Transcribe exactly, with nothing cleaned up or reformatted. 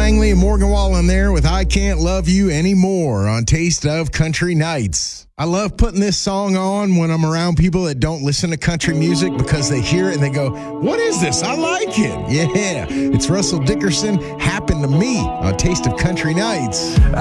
Langley and Morgan Wallen there with I Can't Love You Anymore on Taste of Country Nights. I love putting this song on when I'm around people that don't listen to country music because they hear it and they go, what is this? I like it. Yeah, it's Russell Dickerson, Happened to Me on Taste of Country Nights.